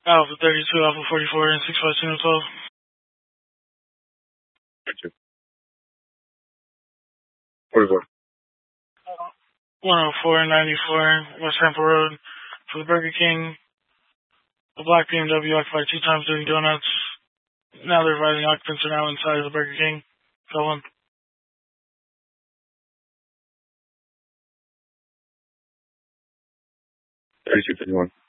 Alpha 32, Alpha 44, and 65212. 32. 44. 10494 West Tampa Road for the Burger King. A black BMW occupied 2 times doing donuts. Now they're advising occupants are now inside of the Burger King. Go on. 3251.